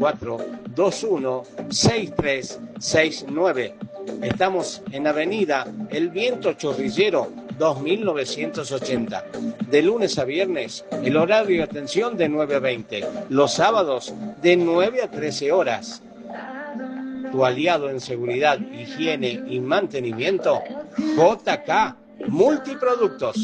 4421-6369. Estamos en Avenida El Viento Chorrillero 2980. De lunes a viernes, el horario de atención de 9 a 20. Los sábados de 9 a 13 horas. Tu aliado en seguridad, higiene y mantenimiento, JK Multiproductos.